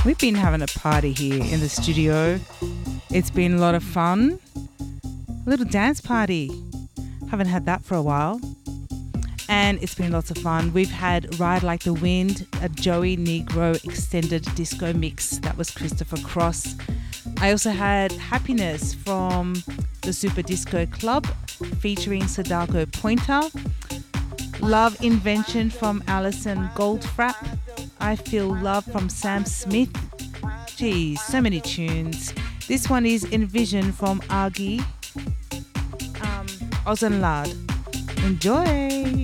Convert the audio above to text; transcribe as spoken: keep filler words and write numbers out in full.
We've been having a party here in the studio. It's been a lot of fun. A little dance party. Haven't had that for a while. And it's been lots of fun. We've had Ride Like the Wind, a Joey Negro extended disco mix. That was Christopher Cross. I also had Happiness from the Super Disco Club featuring Sadako Pointer. Love Invention from Alison Goldfrapp. I Feel Love from Sam Smith. Geez, so many tunes. This one is Envision from Agi um, Ozenlard. Enjoy!